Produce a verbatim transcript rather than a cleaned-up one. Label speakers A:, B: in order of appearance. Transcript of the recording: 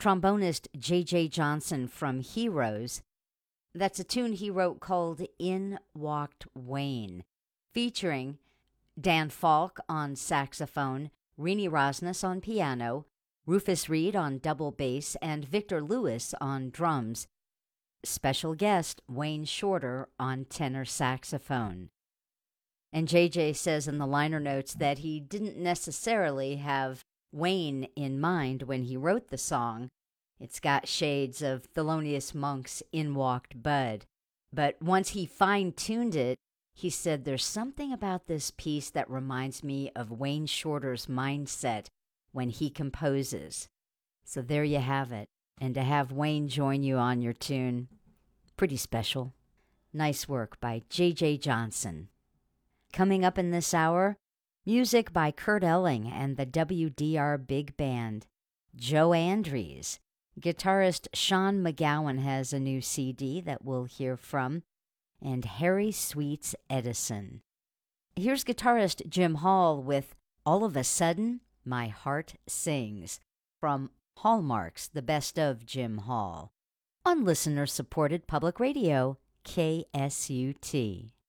A: trombonist J J Johnson from Heroes. That's a tune he wrote called In Walked Wayne, featuring Dan Falk on saxophone, Rini Rosnes on piano, Rufus Reed on double bass, and Victor Lewis on drums. Special guest Wayne Shorter on tenor saxophone. And J J says in the liner notes that he didn't necessarily have Wayne in mind when he wrote the song. It's got shades of Thelonious Monk's In Walked Bud. But once he fine-tuned it, he said, there's something about this piece that reminds me of Wayne Shorter's mindset when he composes. So there you have it. And to have Wayne join you on your tune, pretty special. Nice work by J J Johnson. Coming up in this hour, music by Kurt Elling and the W D R Big Band. Joe Andrews. Guitarist Sean McGowan has a new C D that we'll hear from. And Harry Sweets Edison. Here's guitarist Jim Hall with All of a Sudden, My Heart Sings from Hallmark's The Best of Jim Hall on listener-supported public radio, K S U T.